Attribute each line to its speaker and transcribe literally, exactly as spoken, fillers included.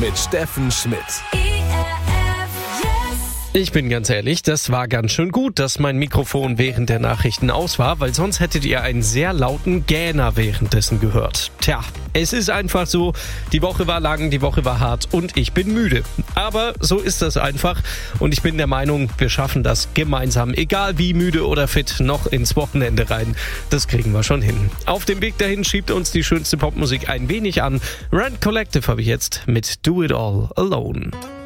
Speaker 1: mit Steffen Schmidt.
Speaker 2: Ich bin ganz ehrlich, das war ganz schön gut, dass mein Mikrofon während der Nachrichten aus war, weil sonst hättet ihr einen sehr lauten Gähner währenddessen gehört. Tja, es ist einfach so, die Woche war lang, die Woche war hart und ich bin müde. Aber so ist das einfach und ich bin der Meinung, wir schaffen das gemeinsam, egal wie müde oder fit, noch ins Wochenende rein. Das kriegen wir schon hin. Auf dem Weg dahin schiebt uns die schönste Popmusik ein wenig an. Rand Collective habe ich jetzt mit Do It All Alone.